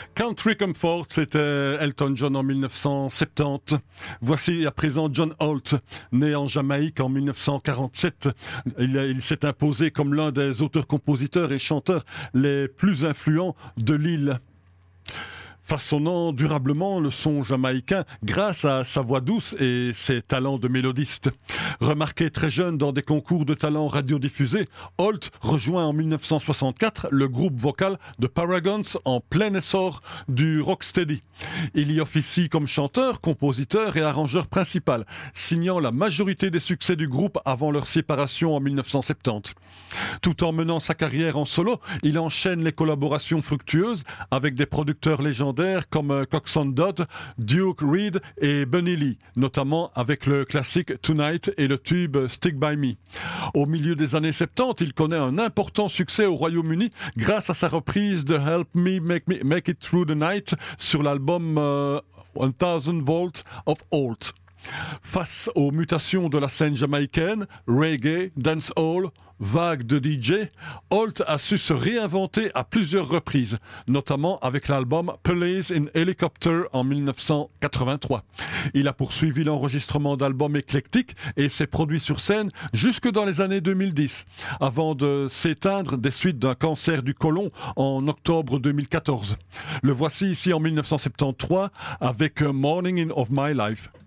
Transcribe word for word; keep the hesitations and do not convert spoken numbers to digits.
Country Comfort, c'était Elton John en mille neuf cent soixante-dix. Voici à présent John Holt, né en Jamaïque en mille neuf cent quarante-sept. Il, il s'est imposé comme l'un des auteurs-compositeurs et chanteurs les plus influents de l'île, façonnant durablement le son jamaïcain grâce à sa voix douce et ses talents de mélodiste. Remarqué très jeune dans des concours de talents radiodiffusés, Holt rejoint en mille neuf cent soixante-quatre le groupe vocal de Paragons en plein essor du rocksteady. Il y officie comme chanteur, compositeur et arrangeur principal, signant la majorité des succès du groupe avant leur séparation en mille neuf cent soixante-dix. Tout en menant sa carrière en solo, il enchaîne les collaborations fructueuses avec des producteurs légendaires comme Coxsone Dodd, Duke Reid et Bunny Lee, notamment avec le classique Tonight et le tube Stick By Me. Au milieu des années soixante-dix, il connaît un important succès au Royaume-Uni grâce à sa reprise de Help Me Make, Me, Make It Through the Night sur l'album euh, one thousand Volts of Holt. Face aux mutations de la scène jamaïcaine, reggae, dancehall, vague de D J, Holt a su se réinventer à plusieurs reprises, notamment avec l'album Police in Helicopter en mille neuf cent quatre-vingt-trois. Il a poursuivi l'enregistrement d'albums éclectiques et s'est produit sur scène jusque dans les années deux mille dix, avant de s'éteindre des suites d'un cancer du côlon en octobre deux mille quatorze. Le voici ici en mille neuf cent soixante-treize avec Morning in of My Life.